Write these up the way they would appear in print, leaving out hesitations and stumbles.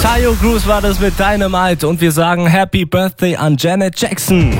Tayo Cruz war das mit Dynamite und wir sagen Happy Birthday an Janet Jackson.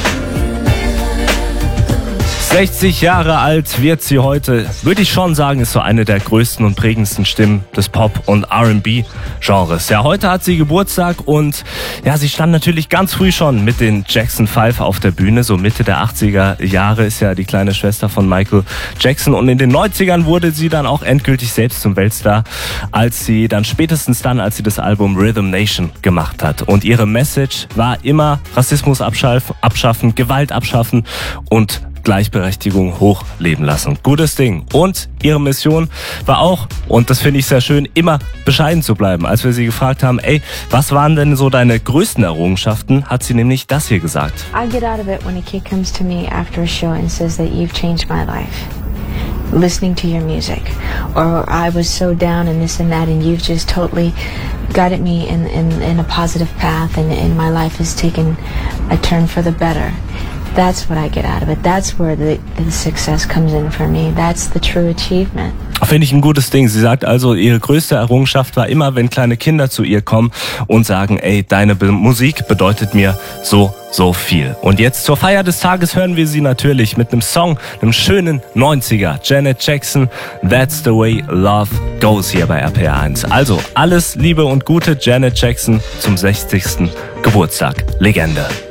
60 Jahre alt wird sie heute, würde ich schon sagen, ist so eine der größten und prägendsten Stimmen des Pop- und R&B-Genres. Ja, heute hat sie Geburtstag und ja, sie stand natürlich ganz früh schon mit den Jackson 5 auf der Bühne. So Mitte der 80er Jahre ist ja die kleine Schwester von Michael Jackson und in den 90ern wurde sie dann auch endgültig selbst zum Weltstar, als sie das Album Rhythm Nation gemacht hat. Und ihre Message war immer Rassismus abschaffen, Gewalt abschaffen und Gleichberechtigung hochleben lassen. Gutes Ding. Und ihre Mission war auch, und das finde ich sehr schön, immer bescheiden zu bleiben. Als wir sie gefragt haben, was waren denn so deine größten Errungenschaften, hat sie nämlich das hier gesagt. I get out of it when a kid comes to me after a show and says that you've changed my life. Listening to your music, or I was so down and this and that, and you've just totally guided me in a positive path, and my life has taken a turn for the better. That's what I get out of it. That's where the success comes in for me. That's the true achievement. Finde ich ein gutes Ding. Sie sagt also, ihre größte Errungenschaft war immer, wenn kleine Kinder zu ihr kommen und sagen, deine Musik bedeutet mir so viel. Und jetzt zur Feier des Tages hören wir sie natürlich mit einem Song, einem schönen 90er. Janet Jackson, That's the Way Love Goes hier bei RPR 1. Also alles Liebe und Gute, Janet Jackson zum 60. Geburtstag. Legende.